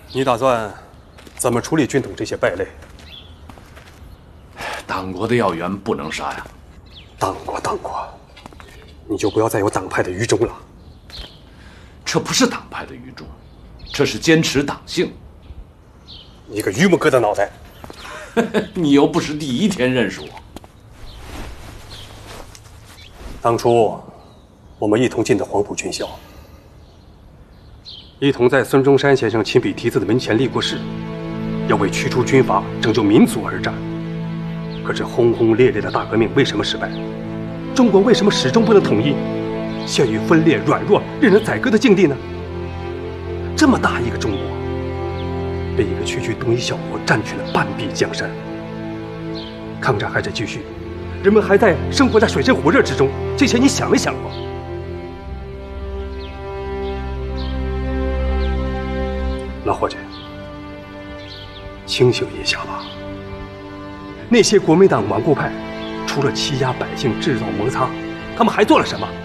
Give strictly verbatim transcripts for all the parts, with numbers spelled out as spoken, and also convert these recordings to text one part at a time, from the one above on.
你打算怎么处理军统这些败类？ 党国的要员不能杀呀。 党国，党国，你就不要再有党派的愚忠了。 这不是党派的愚忠，这是坚持党性。 你个榆木疙瘩脑袋！ 你又不是第一天认识我。 当初我们一同进的黄埔军校，一同在孙中山先生亲笔题字的门前立过誓，要为驱除军阀、拯救民族而战。可是轰轰烈烈的大革命为什么失败？中国为什么始终不能统一，陷于分裂、软弱、任人宰割的境地呢？这么大一个中国，被一个区区东夷小国占据了半壁江山。抗战还在继续，人们还在生活在水深火热之中，这些你想没想过？老伙计，清醒一下吧。那些国民党顽固派，除了欺压百姓、制造摩擦，他们还做了什么？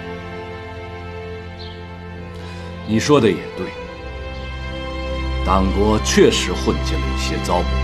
你说的也对，党国确实混进了一些糟粕。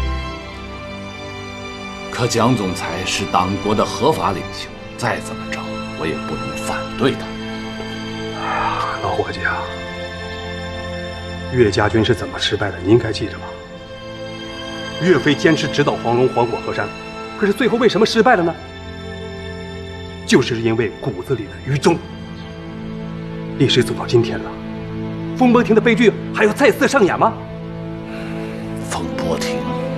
可蒋总裁是党国的合法领袖，再怎么着，我也不能反对他。 老伙计啊，岳家军是怎么失败的？你应该记着吧。岳飞坚持直捣黄龙、黄果河山，可是最后为什么失败了呢？就是因为骨子里的愚忠。历史走到今天了，风波亭的悲剧还要再次上演吗？ 风波亭，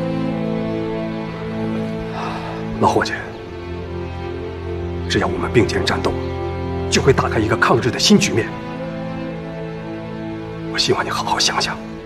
老伙计，只要我们并肩战斗，就会打开一个抗日的新局面。我希望你好好想想。